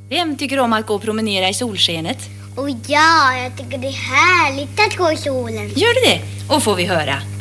Vem tycker om att gå och promenera i solskenet? Och ja, jag tycker det är härligt att gå i solen. Gör du det? Och får vi höra.